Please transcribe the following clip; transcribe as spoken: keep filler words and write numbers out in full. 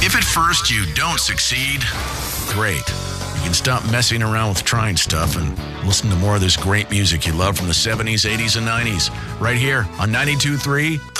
If at first you don't succeed, great. You can stop messing around with trying stuff and listen to more of this great music you love from the seventies, eighties, and nineties right here on ninety-two point three